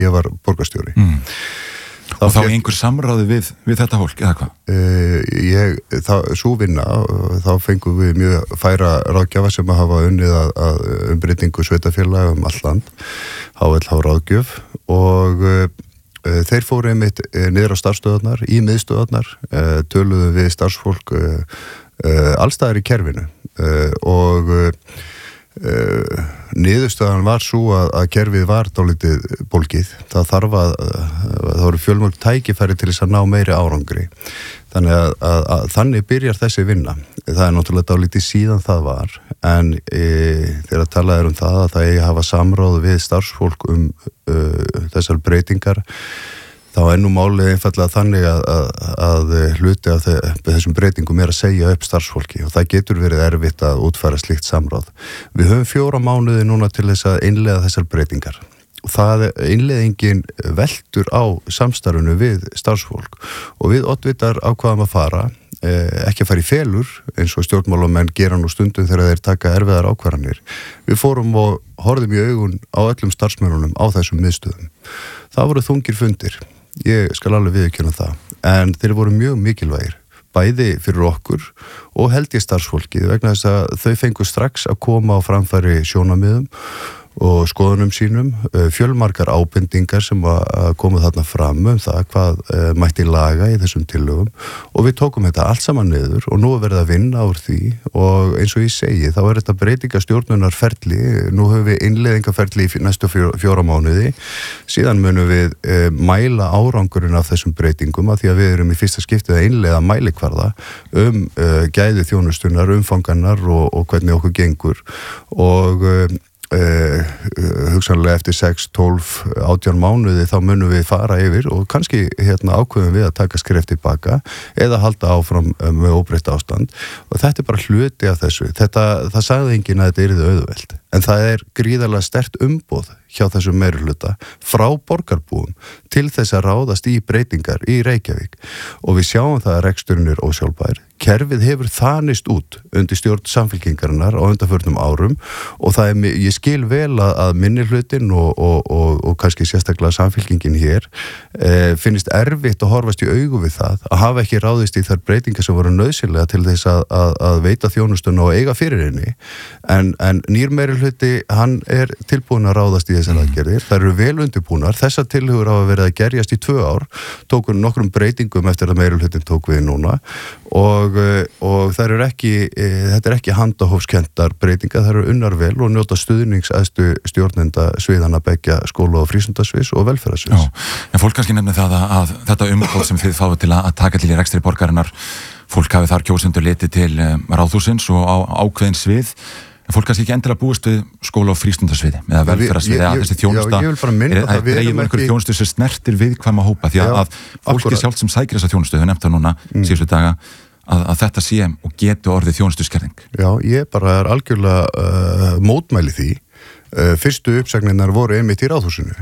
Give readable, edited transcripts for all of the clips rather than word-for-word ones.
ég var borgarstjóri. Og þá einhver samráði við þetta fólk, eða hvað? Sú vinna, þá fengum við mjög færa ráðgjafa sem að hafa unnið að umbreytingu sveitarfélaga all land, HLH ráðgjöf, og þeir fóru einmitt niður á starfsstöðarnar, í miðstöðarnar, töluðu við starfsfólk allstaðar í kerfinu og niðurstaðan var svo að kerfið var dálítið bólgið. Það voru fjölmörg tækifæri til þess að ná meiri árangri. Þannig að þannig byrjar þessi vinna. Það er náttúrulega dálítið síðan það var, en þegar talað það að það eigi að hafa samráð við starfsfólk þessar breytingar, þá nú málið einfallega þannig að hluti af þessum breytingum að segja upp starfsfólki og það getur verið erfitt að útfæra slíkt samráð. Við höfum 4 mánuði núna til þess að innleiða þessar breytingar. Innleiðingin veltur á samstarfinu við starfsfólk og við oddvitar ákvaðum að fara, ekki að fara í felur eins og stjórnmálamenn gera nú stundum þegar þeir taka erfiðar ákvarðanir. Við fórum og horfðum í augun á öllum starfsmönnunum á þessum miðstöðum. Það voru þungir fundir. Ég skal alveg viðurkenna það, en þeir voru mjög mikilvægir, bæði fyrir okkur og held ég starfsfólkið vegna þess að þau fengu strax að koma á framfæri sjónarmiðum og skoðunum sínum, fjölmargar ábendingar sem að koma þarna fram það hvað mætti laga í þessum tillögum og við tókum þetta allt saman niður og nú verið að vinna úr því og eins og ég segi, þá þetta breytingastjórnunarferli, nú höfum við innleiðingarferli í næstu 4 mánuði, síðan munum við mæla árangurinn af þessum breytingum af því að við erum í fyrsta skiptið að innleiða mælikvarða gæði þjónustunar, umfangannar og hvernig okkur gengur og hugsanlega eftir 6, 12, 18 mánuði þá munum við fara yfir og kannski ákveðum við að taka skref tilbaka eða halda áfram með óbreytt ástand og þetta bara hluti af þessu. Það sagði enginn að þetta yrði auðvelt en það gríðarlega sterkt umboð hjá þessum meirihluta frá borgarbúum til þess að ráðast í breytingar í Reykjavík og við sjáum það að reksturinn ósjálfbær. Kerfið hefur þanist út undir stjórn samfylkingarinnar á undanförnum árum og ég skil vel að minnihlutin og kannski sérstaklega samfylkingin hér finnst erfitt að horfast í augu við það að hafa ekki ráðist í þær breytingar sem voru nauðsynlega til þess að veita þjónustuna og eiga fyrir henni en nýr meirihluti hann tilbúin að ráðast í þessar aðgerðir, þær eru vel undirbúnar, þessar tillögur hafa verið að gerjast í 2 ár, tóku nokkrum breytingum eftir að meirihlutin tók við núna og það þetta ekki handahófskendar breytingar, það eru unnar vel og njóta stuðningsæðstu stjórnenda sviðana beggja skóla- og frístundasviðs og velferðarsviðs. En fólk kannski nefnir það að þetta umboð sem þið fáið til að taka til í rekstri borgarinnar, fólk hafi þar kjósendur litið til ráðhússins og á ákveðin svið, en fólk kannski ekki endilega búist við skóla- og frístundasviði eða velferðarsviði að þessi þjónusta dreifum einhverju þjónustu sem snertir viðkvæma hópa því að fólki sjálft sem sækir þessa þjónustu, þau nefnt það núna síðustu daga að þetta sé og getur orðið þjónustuskerðing. Já, ég bara algjörlega mótmæli því. Fyrstu uppsagninnar voru einmitt í ráðhúsinu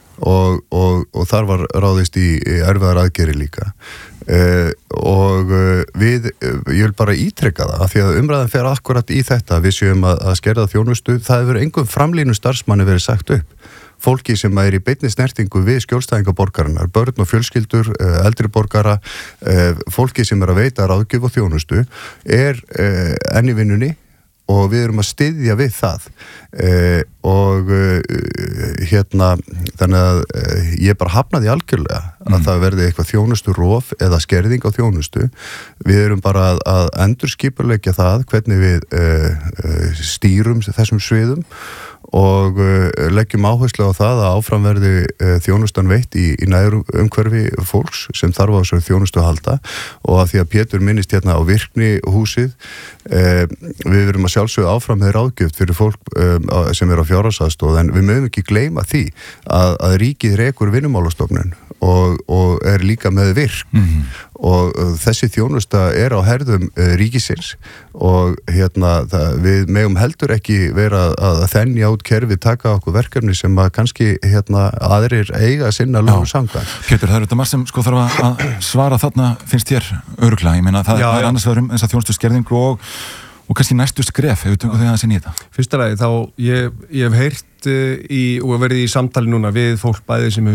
og þar var ráðist í erfiðar aðgerðir líka og ég vil bara ítreka það af því að umræðan fer akkurat í þetta við séum að skerða þjónustu, það hefur engum framlínu starfsmanni verið sagt upp fólki sem í beinni snertingu við skjólstæðinga borgarinnar, börn og fjölskyldur, eldri borgara, fólki sem að veita ráðgjöf og þjónustu enn í vinnunni og við erum að styðja við það og þannig að ég bara hafnaði algjörlega að það verði eitthvað þjónusturof eða skerðing á þjónustu. Við erum bara að endurskipuleggja það hvernig við stýrum þessum sviðum og leggjum áherslu á það að áframverði þjónustan veitt í næru umhverfi fólks sem þarf á þessari þjónustu að halda og að því að Pétur minnist á virkni húsið við verum að sjálfsögðu áfram með ráðgjöf fyrir fólk sem á fjárhagsaðstoð en við mögum ekki gleyma því að ríkið rekur Vinnumálastofnun og líka með virk og þessi þjónusta á herðum ríkisins og við megum heldur ekki vera að þenja út kerfi taka okkur verkefni sem að kannski aðrir eiga að sinna lögum samkvæmt. Pétur, það þetta margt sem þarf að svara þarna finnst þér örugglega, ég meina það annars vegar þessa þjónustu skerðingu og kannski næstu skref ef við tökum þau aðeins inn í þetta. Fyrsta lagi þá ég hef heyrt og verið í samtali núna við fólk bæði sem